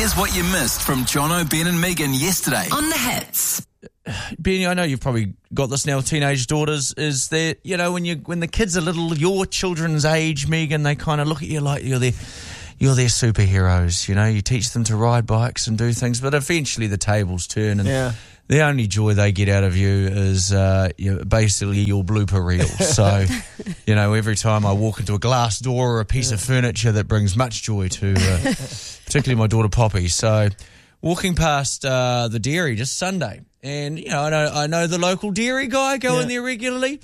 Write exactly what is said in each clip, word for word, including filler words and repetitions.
Here's what you missed from Jono, Ben and Megan yesterday on The Hits. Benny, I know you've probably got this now with teenage daughters, is that, you know, when you when the kids are little, your children's age, Megan, they kind of look at you like you're their, you're their superheroes, you know, you teach them to ride bikes and do things, but eventually the tables turn and Yeah. the only joy they get out of you is uh, you know, basically your blooper reel. So, you know, every time I walk into a glass door or a piece of furniture, that brings much joy to uh, particularly my daughter Poppy. So, walking past uh, the dairy just Sunday, and, you know, I know, I know the local dairy guy, go in Yeah. there regularly,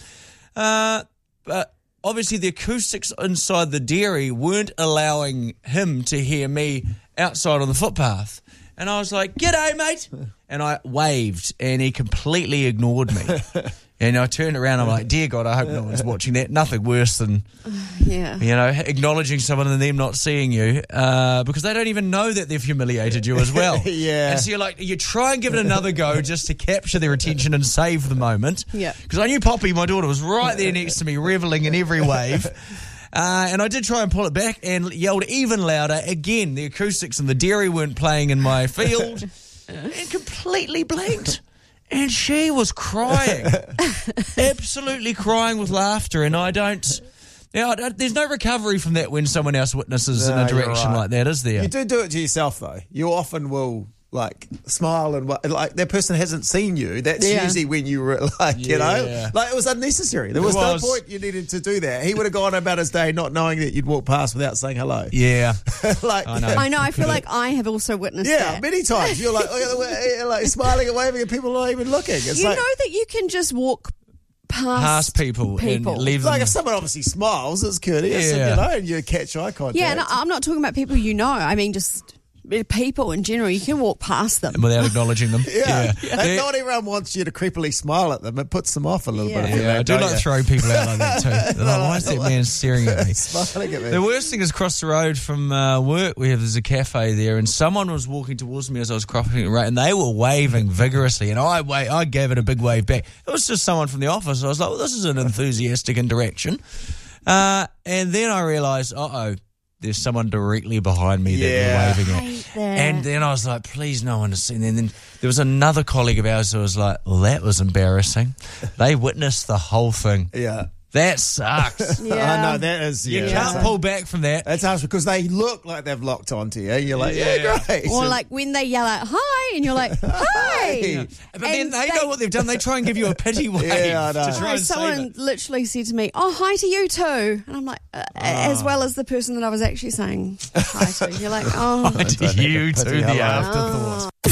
uh, but obviously the acoustics inside the dairy weren't allowing him to hear me outside on the footpath. And I was like, "G'day, mate." And I waved, and he completely ignored me. And I turned around, I'm like, "Dear God, I hope no one's watching that." Nothing worse than, Yeah. you know, acknowledging someone and them not seeing you, uh, because they don't even know that they've humiliated you as well. Yeah. And so you're like, you try and give it another go just to capture their attention and save the moment. Yeah. Because I knew Poppy, my daughter, was right there next to me, reveling in every wave. Uh, and I did try and pull it back and yelled even louder. Again, the acoustics and the dairy weren't playing in my field. And completely blanked. And she was crying. Absolutely crying with laughter. And I don't... Now, I don't- there's no recovery from that when someone else witnesses in No, a you're direction right. like that, is there? You do do it to yourself, though. You often will, like, smile and, wa- like, that person hasn't seen you. That's Yeah. usually when you were, like, you know, Yeah. like, it was unnecessary. There It was, was. no point you needed to do that. He would have gone about his day not knowing that you'd walk past without saying hello. Yeah. like, I know. I know. I feel like I have also witnessed Yeah, that. many times. You're like, look at the way- you're like smiling and waving and people are not even looking. It's You like, know that you can just walk past, Past people, people. and leave it's like them. if someone obviously smiles, it's courteous, Yeah. and, you know, and you catch eye contact. Yeah, and I'm not talking about people you know. I mean, just people in general. You can walk past them. Without acknowledging them. Yeah. Yeah. And not everyone wants you to creepily smile at them. It puts them off a little Yeah. bit. Yeah, I do don't like you? to throw people out like that too. They're like, why is that man staring at me? Smiling at me. The worst thing is across the road from uh, work, we have there's a cafe there, and someone was walking towards me as I was crossing the road, and they were waving vigorously, and I wa- I gave it a big wave back. It was just someone from the office. I was like, well, this is an enthusiastic interaction. Uh, and then I realised, uh-oh, there's someone directly behind me that Yeah. they're waving at. Hate that. And then I was like, please, no one to see. And then, then there was another colleague of ours who was like, well, that was embarrassing. They witnessed the whole thing. Yeah. That sucks. Yeah. I know, that is, You yeah. can't that's- pull back from that. That's harsh because they look like they've locked onto you. You're like, yeah, Yeah. great. Or like when they yell out "hi" and you're like "hi." But then And they, know what they've done. They try and give you a pity wave Yeah, I know. to try Oh, and someone save it. literally said to me, "Oh, hi to you too," and I'm like, uh, as well as the person that I was actually saying hi to. You're like, oh, You to Pity, the hello. afterthought.